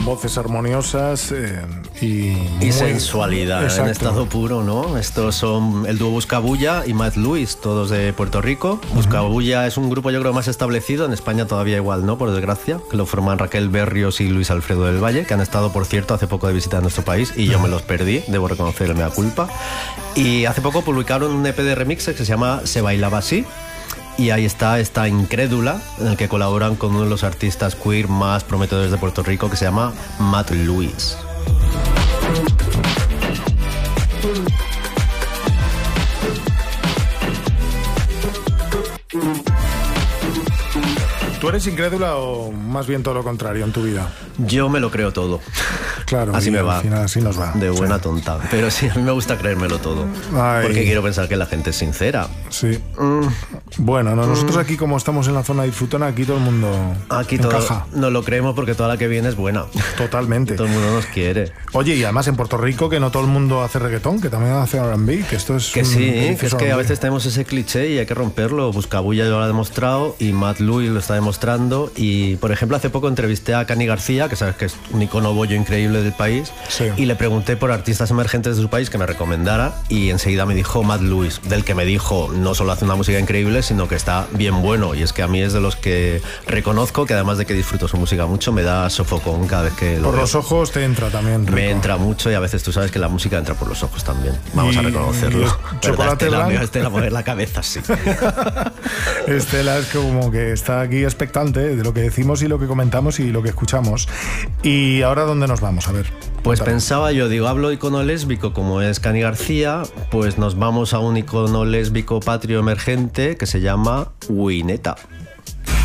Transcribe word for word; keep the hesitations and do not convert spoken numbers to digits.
voces armoniosas eh, y... Y muy... sensualidad, exacto, en estado puro, ¿no? Estos son el dúo Buscabulla y Matt Lewis, todos de Puerto Rico. Uh-huh. Buscabulla es un grupo yo creo más establecido, en España todavía igual, ¿no? Por desgracia, que lo forman Raquel Berrios y Luis Alfredo del Valle, que han estado, por cierto, hace poco de visita a nuestro país y yo me los perdí, debo reconocer, me da culpa. Y hace poco publicaron un E P de remixes que se llama Se Bailaba Así. Y ahí está esta Incrédula, en el que colaboran con uno de los artistas queer más prometedores de Puerto Rico, que se llama Matt Lewis. ¿Tú eres incrédula o más bien todo lo contrario en tu vida? Yo me lo creo todo. Claro, así me va. Al final así nos va. De buena sí. tonta. Pero sí, a mí me gusta creérmelo todo. Ay. Porque quiero pensar que la gente es sincera. Sí. Mm. Bueno, no, nosotros aquí, como estamos en la zona disfrutona, aquí todo el mundo aquí encaja. Todo, nos lo creemos porque toda la que viene es buena. Totalmente. Todo el mundo nos quiere. Oye, y además en Puerto Rico, que no todo el mundo hace reggaetón, que también hace R and B, que esto es Que un sí, que es que R and B. a veces tenemos ese cliché y hay que romperlo. Buscabulla ya lo ha demostrado y Matt Lewis lo está demostrando. Y, por ejemplo, hace poco entrevisté a Cani García, que sabes que es un icono bollo increíble del país. Sí. Y le pregunté por artistas emergentes de su país que me recomendara y enseguida me dijo Matt Lewis, del que me dijo no solo hace una música increíble, sino que está bien bueno. Y es que a mí es de los que reconozco que además de que disfruto su música mucho, me da sofocón cada vez que lo Por veo. los ojos te entra también, rico. Me entra mucho y a veces tú sabes que la música entra por los ojos también. Vamos y, a reconocerlo. Chocolate Estela, blanco. Estela mover la cabeza, sí. Estela es como que está aquí expectante de lo que decimos y lo que comentamos y lo que escuchamos. ¿Y ahora dónde nos vamos? A ver. Pues pensaba yo, digo, hablo icono lésbico como es Cani García, pues nos vamos a un icono lésbico patrio emergente que se llama Wineta.